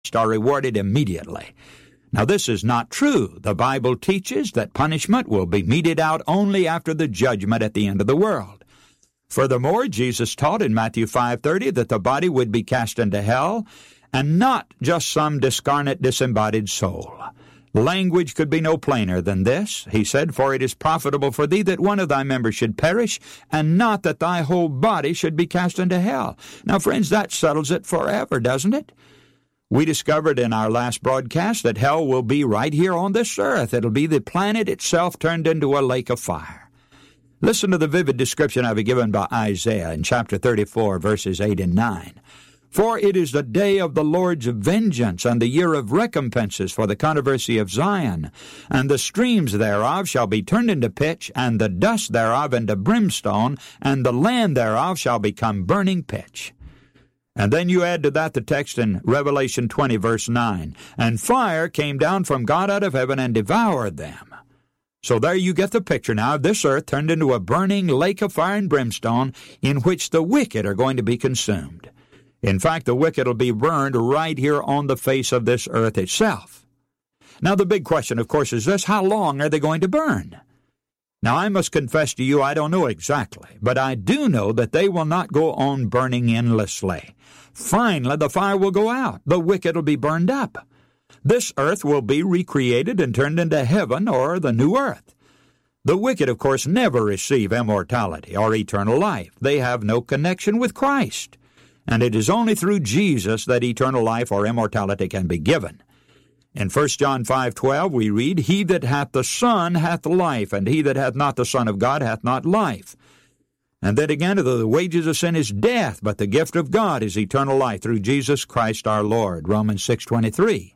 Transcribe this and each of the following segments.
are rewarded immediately. Now, this is not true. The Bible teaches that punishment will be meted out only after the judgment at the end of the world. Furthermore, Jesus taught in Matthew 5:30 that the body would be cast into hell, and not just some discarnate, disembodied soul. Language could be no plainer than this. He said, "For it is profitable for thee that one of thy members should perish, and not that thy whole body should be cast into hell." Now, friends, that settles it forever, doesn't it? We discovered in our last broadcast that hell will be right here on this earth. It'll be the planet itself turned into a lake of fire. Listen to the vivid description I've given by Isaiah in chapter 34, verses 8 and 9. "For it is the day of the Lord's vengeance, and the year of recompenses for the controversy of Zion. And the streams thereof shall be turned into pitch, and the dust thereof into brimstone, and the land thereof shall become burning pitch." And then you add to that the text in Revelation 20, verse 9. "And fire came down from God out of heaven and devoured them." So there you get the picture now of this earth turned into a burning lake of fire and brimstone in which the wicked are going to be consumed. In fact, the wicked will be burned right here on the face of this earth itself. Now, the big question, of course, is this: how long are they going to burn? Now, I must confess to you, I don't know exactly, but I do know that they will not go on burning endlessly. Finally, the fire will go out. The wicked will be burned up. This earth will be recreated and turned into heaven, or the new earth. The wicked, of course, never receive immortality or eternal life. They have no connection with Christ. And it is only through Jesus that eternal life or immortality can be given. In 1 John 5:12 we read, "He that hath the Son hath life, and he that hath not the Son of God hath not life." And then again, "The wages of sin is death, but the gift of God is eternal life through Jesus Christ our Lord." Romans 6:23.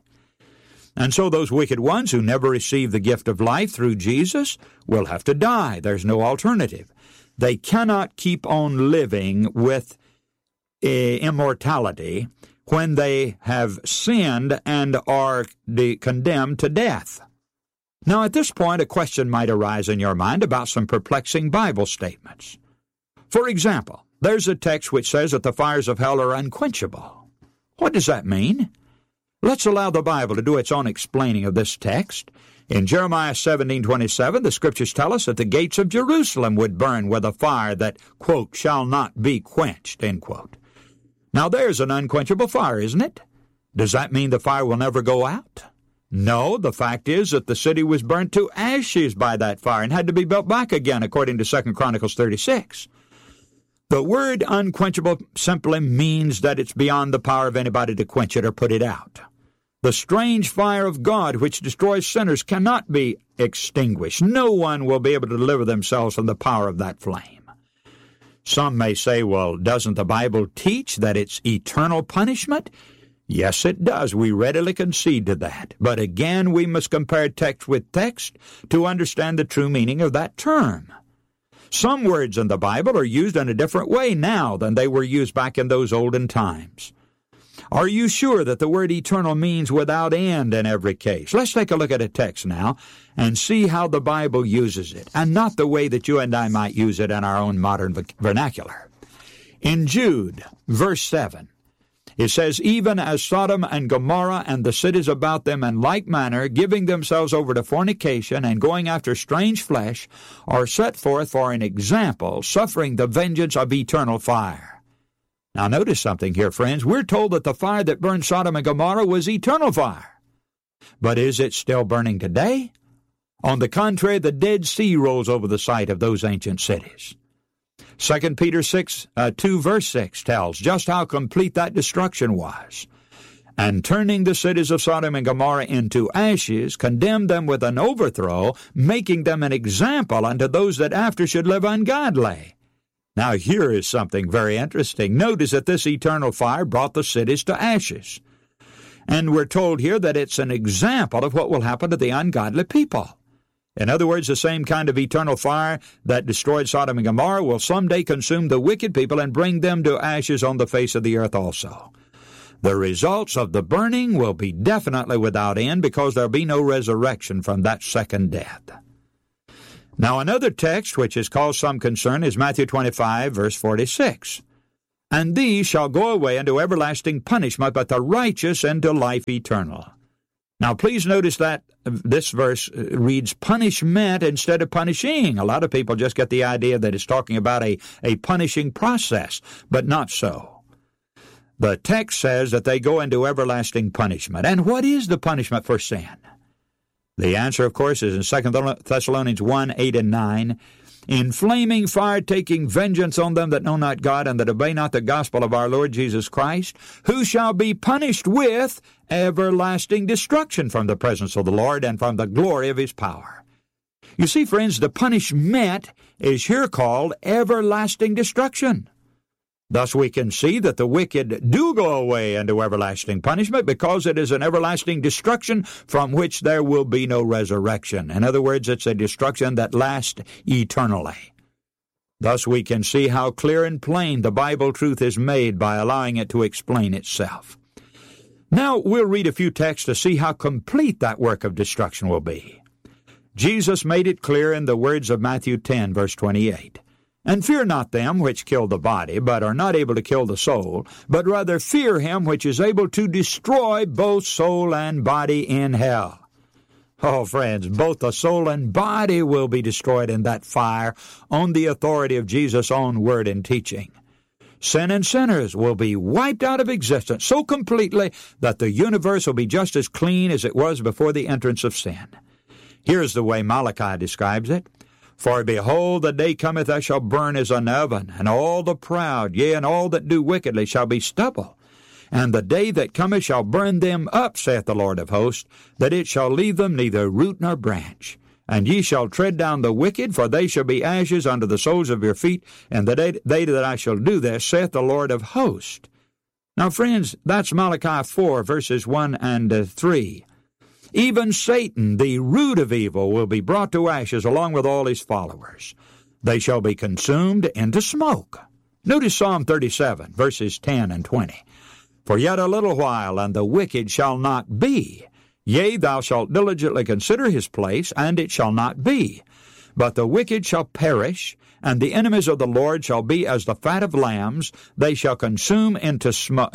And so those wicked ones who never receive the gift of life through Jesus will have to die. There's no alternative. They cannot keep on living with immortality when they have sinned and are condemned to death. Now, at this point, a question might arise in your mind about some perplexing Bible statements. For example, there's a text which says that the fires of hell are unquenchable. What does that mean? Let's allow the Bible to do its own explaining of this text. In Jeremiah 17:27, the Scriptures tell us that the gates of Jerusalem would burn with a fire that, quote, "shall not be quenched," end quote. Now, there's an unquenchable fire, isn't it? Does that mean the fire will never go out? No, the fact is that the city was burnt to ashes by that fire and had to be built back again, according to 2 Chronicles 36. The word unquenchable simply means that it's beyond the power of anybody to quench it or put it out. The strange fire of God, which destroys sinners, cannot be extinguished. No one will be able to deliver themselves from the power of that flame. Some may say, well, doesn't the Bible teach that it's eternal punishment? Yes, it does. We readily concede to that. But again, we must compare text with text to understand the true meaning of that term. Some words in the Bible are used in a different way now than they were used back in those olden times. Are you sure that the word eternal means without end in every case? Let's take a look at a text now and see how the Bible uses it, and not the way that you and I might use it in our own modern vernacular. In Jude, verse 7, it says, "Even as Sodom and Gomorrah and the cities about them in like manner, giving themselves over to fornication and going after strange flesh, are set forth for an example, suffering the vengeance of eternal fire." Now notice something here, friends. We're told that the fire that burned Sodom and Gomorrah was eternal fire. But is it still burning today? On the contrary, the Dead Sea rolls over the site of those ancient cities. 2 Peter 2 verse 6 tells just how complete that destruction was. "And turning the cities of Sodom and Gomorrah into ashes, condemned them with an overthrow, making them an example unto those that after should live ungodly." Now here is something very interesting. Notice that this eternal fire brought the cities to ashes. And we're told here that it's an example of what will happen to the ungodly people. In other words, the same kind of eternal fire that destroyed Sodom and Gomorrah will someday consume the wicked people and bring them to ashes on the face of the earth also. The results of the burning will be definitely without end, because there'll be no resurrection from that second death. Now, another text which has caused some concern is Matthew 25, verse 46. And these shall go away into everlasting punishment, but the righteous into life eternal. Now, please notice that this verse reads punishment instead of punishing. A lot of people just get the idea that it's talking about a punishing process, but not so. The text says that they go into everlasting punishment. And what is the punishment for sin? The answer, of course, is in 2 Thessalonians 1, 8 and 9. In flaming fire taking vengeance on them that know not God and that obey not the gospel of our Lord Jesus Christ, who shall be punished with everlasting destruction from the presence of the Lord and from the glory of his power. You see, friends, the punishment is here called everlasting destruction. Thus we can see that the wicked do go away into everlasting punishment because it is an everlasting destruction from which there will be no resurrection. In other words, it's a destruction that lasts eternally. Thus we can see how clear and plain the Bible truth is made by allowing it to explain itself. Now we'll read a few texts to see how complete that work of destruction will be. Jesus made it clear in the words of Matthew 10, verse 28. And fear not them which kill the body, but are not able to kill the soul, but rather fear him which is able to destroy both soul and body in hell. Oh, friends, both the soul and body will be destroyed in that fire on the authority of Jesus' own word and teaching. Sin and sinners will be wiped out of existence so completely that the universe will be just as clean as it was before the entrance of sin. Here's the way Malachi describes it. For behold, the day cometh that shall burn as an oven, and all the proud, yea, and all that do wickedly shall be stubble. And the day that cometh shall burn them up, saith the Lord of hosts, that it shall leave them neither root nor branch. And ye shall tread down the wicked, for they shall be ashes under the soles of your feet, and the day that I shall do this, saith the Lord of hosts. Now, friends, that's Malachi 4, verses 1 and 3. Even Satan, the root of evil, will be brought to ashes along with all his followers. They shall be consumed into smoke. Notice Psalm 37, verses 10 and 20. For yet a little while, and the wicked shall not be. Yea, thou shalt diligently consider his place, and it shall not be. But the wicked shall perish, and the enemies of the Lord shall be as the fat of lambs. They shall consume into smoke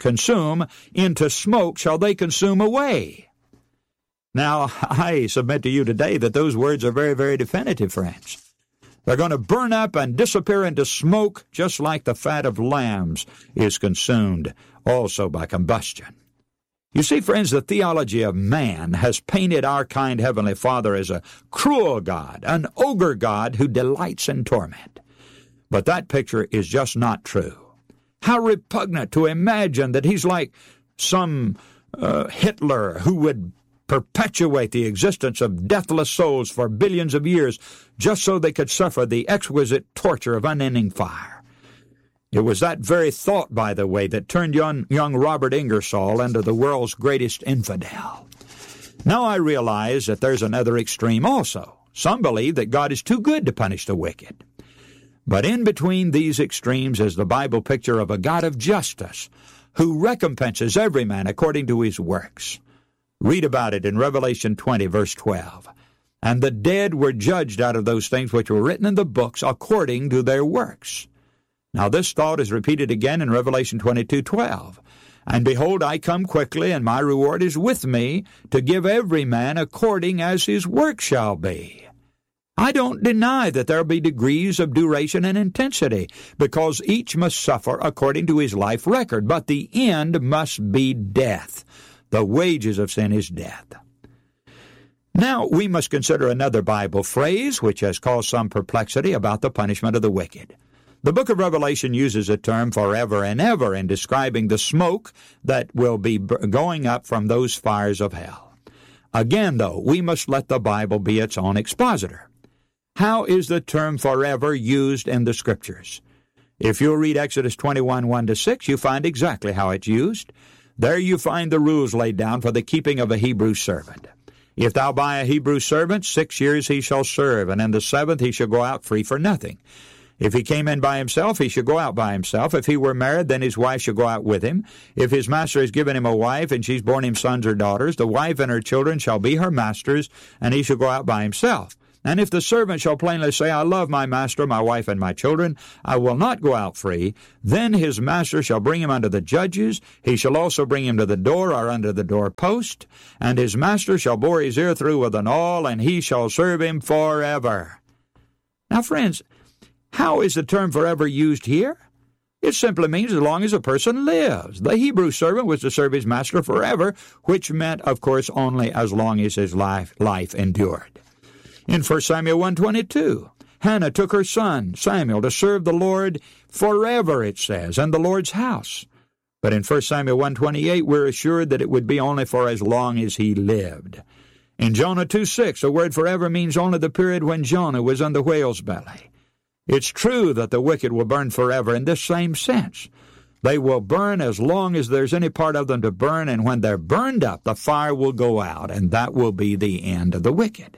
shall they consume away. Now, I submit to you today that those words are very, very definitive, friends. They're going to burn up and disappear into smoke just like the fat of lambs is consumed also by combustion. You see, friends, the theology of man has painted our kind Heavenly Father as a cruel God, an ogre God who delights in torment. But that picture is just not true. How repugnant to imagine that he's like some Hitler who would perpetuate the existence of deathless souls for billions of years just so they could suffer the exquisite torture of unending fire. It was that very thought, by the way, that turned young Robert Ingersoll into the world's greatest infidel. Now I realize that there's another extreme also. Some believe that God is too good to punish the wicked. But in between these extremes is the Bible picture of a God of justice who recompenses every man according to his works. Read about it in Revelation 20, verse 12. And the dead were judged out of those things which were written in the books according to their works. Now this thought is repeated again in Revelation 22:12. And behold, I come quickly, and my reward is with me, to give every man according as his work shall be. I don't deny that there will be degrees of duration and intensity, because each must suffer according to his life record, but the end must be death. The wages of sin is death. Now we must consider another Bible phrase which has caused some perplexity about the punishment of the wicked. The book of Revelation uses the term forever and ever in describing the smoke that will be going up from those fires of hell. Again, though, we must let the Bible be its own expositor. How is the term forever used in the Scriptures? If you'll read Exodus 21, 1-6, you find exactly how it's used. There you find the rules laid down for the keeping of a Hebrew servant. If thou buy a Hebrew servant, 6 years he shall serve, and in the 7th he shall go out free for nothing. If he came in by himself, he shall go out by himself. If he were married, then his wife shall go out with him. If his master has given him a wife, and she's borne him sons or daughters, the wife and her children shall be her master's, and he shall go out by himself. And if the servant shall plainly say, I love my master, my wife, and my children, I will not go out free, then his master shall bring him unto the judges. He shall also bring him to the door or under the doorpost. And his master shall bore his ear through with an awl, and he shall serve him forever. Now, friends, how is the term forever used here? It simply means as long as a person lives. The Hebrew servant was to serve his master forever, which meant, of course, only as long as his life endured. In 1 Samuel 1:22, Hannah took her son, Samuel, to serve the Lord forever, it says, in the Lord's house. But in 1 Samuel 1:28, we're assured that it would be only for as long as he lived. In Jonah 2:6, the word forever means only the period when Jonah was in the whale's belly. It's true that the wicked will burn forever in this same sense. They will burn as long as there's any part of them to burn, and when they're burned up, the fire will go out, and that will be the end of the wicked.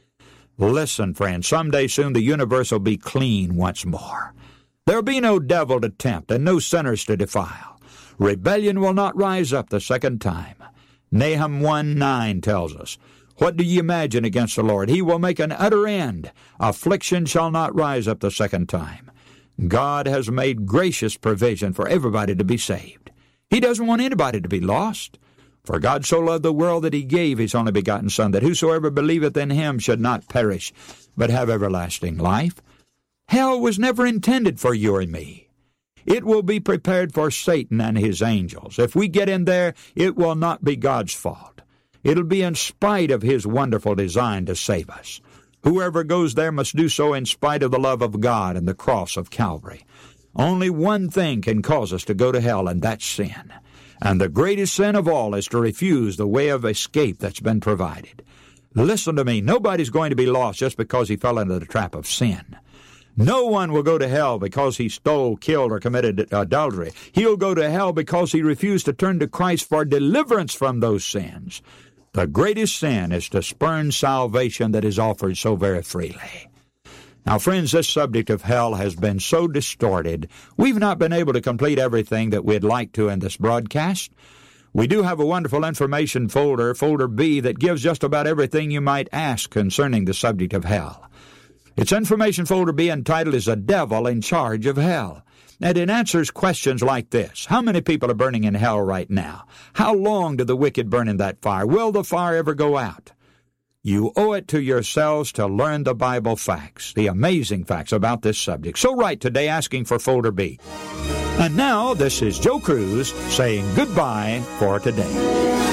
Listen, friends, someday soon the universe will be clean once more. There'll be no devil to tempt and no sinners to defile. Rebellion will not rise up the second time. Nahum 1:9 tells us, What do ye imagine against the Lord? He will make an utter end. Affliction shall not rise up the second time. God has made gracious provision for everybody to be saved. He doesn't want anybody to be lost. For God so loved the world that he gave his only begotten Son, that whosoever believeth in him should not perish, but have everlasting life. Hell was never intended for you and me. It will be prepared for Satan and his angels. If we get in there, it will not be God's fault. It'll be in spite of his wonderful design to save us. Whoever goes there must do so in spite of the love of God and the cross of Calvary. Only one thing can cause us to go to hell, and that's sin. And the greatest sin of all is to refuse the way of escape that's been provided. Listen to me, nobody's going to be lost just because he fell into the trap of sin. No one will go to hell because he stole, killed, or committed adultery. He'll go to hell because he refused to turn to Christ for deliverance from those sins. The greatest sin is to spurn salvation that is offered so very freely. Now, friends, this subject of hell has been so distorted, we've not been able to complete everything that we'd like to in this broadcast. We do have a wonderful information folder, Folder B, that gives just about everything you might ask concerning the subject of hell. Its information folder B entitled is The Devil in Charge of Hell. And it answers questions like this. How many people are burning in hell right now? How long do the wicked burn in that fire? Will the fire ever go out? You owe it to yourselves to learn the Bible facts, the amazing facts about this subject. So write today asking for Folder B. And now, this is Joe Cruz saying goodbye for today.